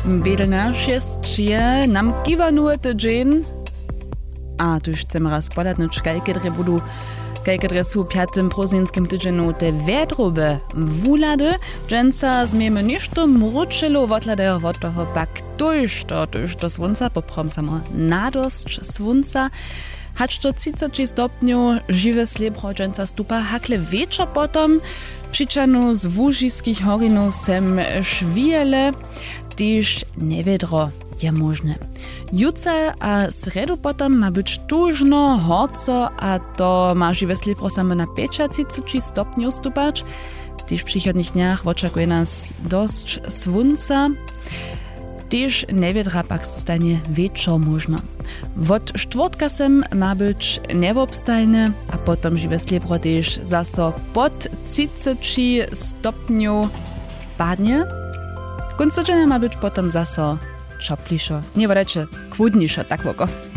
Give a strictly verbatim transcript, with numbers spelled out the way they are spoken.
Bedelnaš jest je nam kiwanuje tydzień, a tu już chcemy raz podatnąć, kajkedre budu, kajkedre su piatym prozinskim tydzieniu te wiedrobe wulady, dżęca zmiemy niszto mruczylu wotladejo wot toho pak tuż to, tuż do słonca, poprom samo nadość słonca, hacz to trzydzieści stopniu, żywe slebro dżęca stupa, hakle wieczor potom, przyczanu z wóżyskich horinów sem szwijele, tyż niewiedro je możne. Juce a sredu potom ma być tużno, horco, a to ma żywe slebro samo na trzydzieści stopniu stupać. Tyż w przychodnich dniach oczekuje nas dość słonca. Tyż niewiedra pak zostanie wieczor można. Wot czwartka sem ma być niewobstajne, a potom żywe slebro tyż zaso pod trzydzieści stopniu padnie. W końcu ma być potom zaso czoplišo, nie wodajcie, chłodniejszo, tak woko.